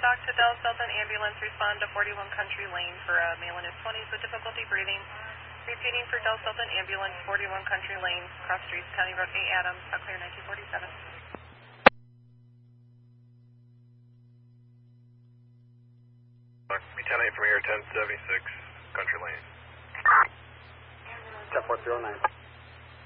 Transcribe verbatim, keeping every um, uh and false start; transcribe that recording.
Dock to Del Sultan ambulance, respond to forty-one Country Lane for a male in his twenties with difficulty breathing. Repeating for Del Sultan ambulance, forty-one Country Lane, cross streets, County Road eight Adams, I'll clear nineteen forty-seven. ten eight from here, ten seventy-six, Country Lane. ten four zero nine.